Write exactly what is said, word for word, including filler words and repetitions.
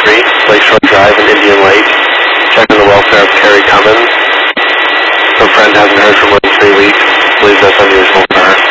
three, Lakeshore Drive in Indian Lake. Checking the welfare of Terry Cummins. Some friend hasn't heard from him in three weeks. Believes that's unusual for her.